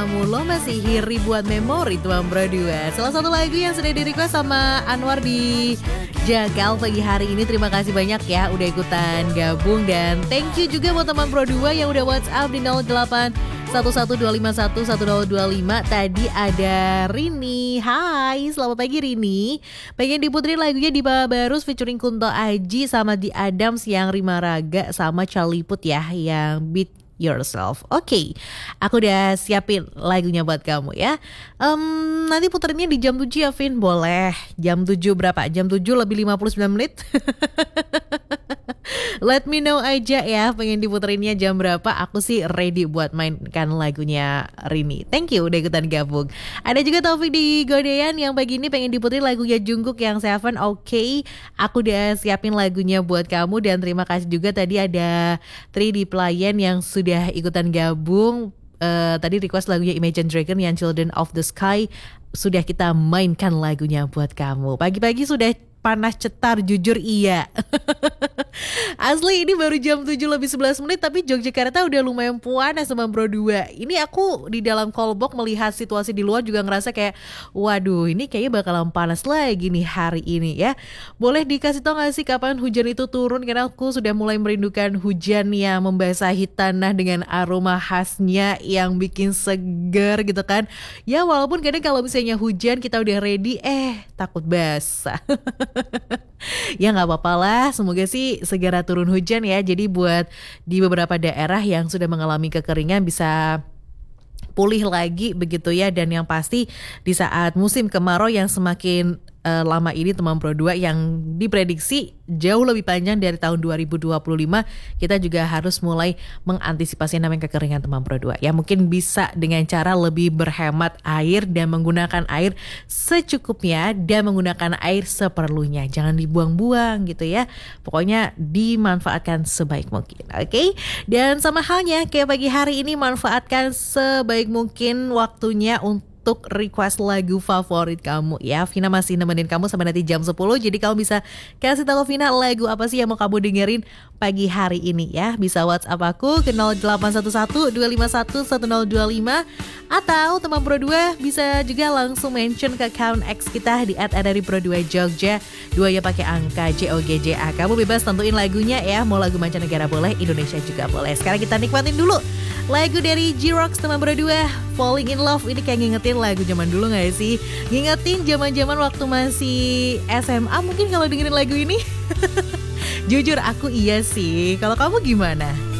kamu. Lo masih hiri buat memori tuan berdua. Salah satu lagu yang sudah di-request sama Anwar di Jagal pagi hari ini. Terima kasih banyak ya udah ikutan gabung. Dan thank you juga buat teman Pro 2 yang udah WhatsApp di 081121251025. Tadi ada Rini. Hai, selamat pagi Rini. Pengen diputerin lagunya di Baba Barus featuring Kunto Aji sama di Adams yang Rima Raga sama Charlie Puth ya, yang Beat Yourself. Oke, aku udah siapin lagunya buat kamu ya. Nanti puterinnya di jam 7 ya Vin. Boleh. Jam 7 berapa? Jam 7 lebih 59 menit. Let me know aja ya, pengen diputerinnya jam berapa. Aku sih ready buat mainkan lagunya Rini. Thank you udah ikutan gabung. Ada juga Taufik di Godean yang pagi ini pengen diputerin lagunya Jungkook yang Seven. Oke, aku udah siapin lagunya buat kamu. Dan terima kasih juga tadi ada Tri di Pelayan yang sudah ikutan gabung. Tadi request lagunya Imagine Dragon yang Children of the Sky. Sudah kita mainkan lagunya buat kamu. Pagi-pagi sudah panas cetar, jujur iya. Asli ini baru jam 7 lebih 11 menit tapi Yogyakarta udah lumayan panas sama Bro 2. Ini aku di dalam callbox melihat situasi di luar juga ngerasa kayak waduh ini kayaknya bakalan panas lagi nih hari ini ya. Boleh dikasih tau gak sih kapan hujan itu turun? Karena aku sudah mulai merindukan hujan yang membasahi tanah dengan aroma khasnya yang bikin seger gitu kan. Ya walaupun kadang kalau misalnya hujan kita udah ready takut basah. Ya gak apa-apa lah, semoga sih segera turun hujan ya. Jadi buat di beberapa daerah yang sudah mengalami kekeringan bisa pulih lagi begitu ya. Dan yang pasti di saat musim kemarau yang semakin lama ini teman Pro 2 yang diprediksi jauh lebih panjang dari tahun 2025, kita juga harus mulai mengantisipasi namanya kekeringan teman Pro 2. Ya mungkin bisa dengan cara lebih berhemat air dan menggunakan air secukupnya dan menggunakan air seperlunya. Jangan dibuang-buang gitu ya. Pokoknya dimanfaatkan sebaik mungkin. Oke? Dan sama halnya kayak pagi hari ini manfaatkan sebaik mungkin waktunya untuk request lagu favorit kamu ya. Vina masih nemenin kamu sampai nanti jam 10. Jadi kamu bisa kasih tahu Vina lagu apa sih yang mau kamu dengerin pagi hari ini ya. Bisa WhatsApp aku ke 0811-251-1025. Atau teman Pro 2 bisa juga langsung mention ke account X kita di @adari_pro2jogja. 2 ya pakai angka JOGJA. Kamu bebas tentuin lagunya ya. Mau lagu mancanegara boleh, Indonesia juga boleh. Sekarang kita nikmatin dulu lagu dari J-Rocks teman Pro 2, Falling in Love. Ini kayak ngingetin lagu zaman dulu gak sih? Ngingetin zaman-zaman waktu masih SMA mungkin kalau dengerin lagu ini. Jujur aku iya sih. Kalau kamu gimana?